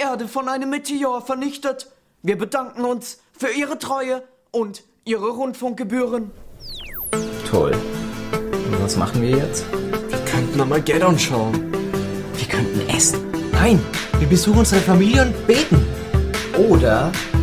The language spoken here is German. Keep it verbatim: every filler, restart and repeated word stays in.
Erde von einem Meteor vernichtet. Wir bedanken uns für Ihre Treue und Ihre Rundfunkgebühren. Toll. Und was machen wir jetzt? Wir könnten Armageddon schauen. Wir könnten essen. Nein, wir besuchen unsere Familie und beten. Oder